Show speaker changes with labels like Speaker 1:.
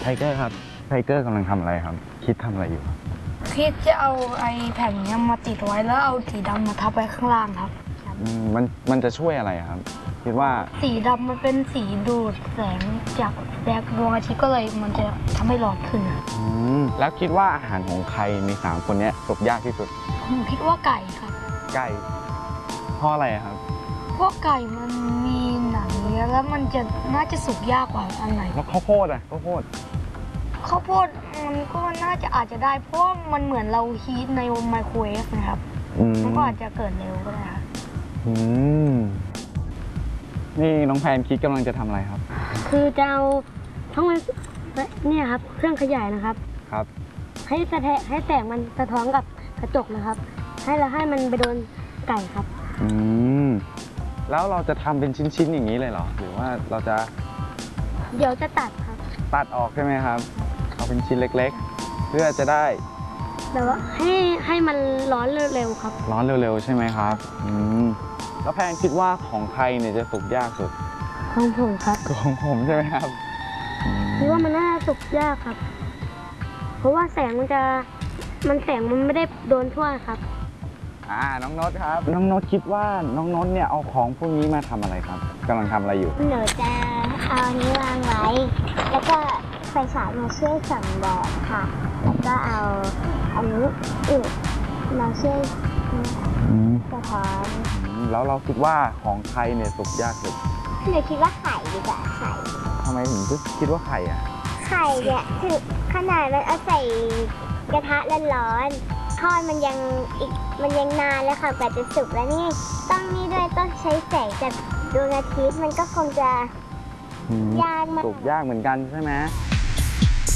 Speaker 1: ไทเกอร์ครับไทเกอร์กำลังทำอะไรครับคิดทำอะไรอยู่
Speaker 2: คิดจะเอาไอ้แผ่นนี้มาติดไว้แล้วเอาสีดำมาทับไว้ข้างล่างครับ
Speaker 1: มันจะช่วยอะไรครับคิดว่า
Speaker 2: สีดำมันเป็นสีดูดแสงจากดวงอาทิตย์ก็เลยมันจะทำให้ร้อนขึ้น
Speaker 1: แล้วคิดว่าอาหารของใครใน3คนนี้สุกยากที่สุด
Speaker 2: ผมคิดว่าไก่ครับ
Speaker 1: ไก่เพราะอะไรครับ
Speaker 2: เพราะไก่มันมีหนังเยอะแล้วมันจะน่าจะสุกยากกว่าอันไหน
Speaker 1: แล้วข้าวโพดข้าวโพด
Speaker 2: มันก็น่าจะอาจจะได้เพราะมันเหมือนเราฮีทในไมโครเวฟนะครับมันก็อาจจะเกิดเร็วก็ได้ครับ
Speaker 1: นี่น้องแพนคิดกำลังจะทำอะไรครับ
Speaker 2: คือจะเอาทั้งมันเนี่ยครับเครื่องขยายนะครับ
Speaker 1: ครับ
Speaker 2: ให้แสงมันสะท้อนกับกระจกนะครับให้มันไปโดนไก่ครับ
Speaker 1: แล้วเราจะทำเป็นชิ้นๆอย่างนี้เลยเหรอหรือว่าเราจะ
Speaker 2: เดี๋ยวจะตัดครับ
Speaker 1: ตัดออกใช่ไหมครับเอาเป็นชิ้นเล็กๆเพื่อจะได้
Speaker 2: แบบว่าให้มันร้อนเร็วๆครับ
Speaker 1: ร้อนเร็วๆใช่ไหมครับแล้วแพนคิดว่าของใครเนี่ยจะสุกยากสุด
Speaker 2: ของผมครับ
Speaker 1: ของผมใช่ไหมครับ
Speaker 2: คิดว่ามันน่าสุกยากครับเพราะว่าแสงมันไม่ได้โดนทั่วครับ
Speaker 1: น้องโน้ตครับน้องโน้ตคิดว่าน้องโน้ตเนี่ยเอาของพวกนี้มาทำอะไรครับกำลังทำอะไรอยู่
Speaker 2: หนูจะเอาอันนี้วางไว้แล้วก็ไฟฉายมาช่วยส่องแดดค่ะแล้วก็เอาอันนี้มาช่วยสะท้อน
Speaker 1: แล้วเราคิดว่าของใครเนี่ยสุกยากสุด
Speaker 2: หนูคิดว่าไข่ดีกว่าไข่
Speaker 1: ทำไมถึงคิดว่าไข่
Speaker 2: ไข่เนี่ยถึงขนาดมันเอาใส่กระทะร้อนทอดมันยังนานเลยค่ะกว่าจะสุกแล้วนี่นี่ด้วยต้องใช้แสงจากดวงอาทิตย์มันก็คงจะยากมาก
Speaker 1: สุกยากเหมือนกันใช่ไหม